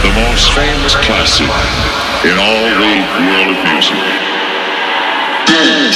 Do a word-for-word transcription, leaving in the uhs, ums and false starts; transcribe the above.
the most famous classic in all the world of music.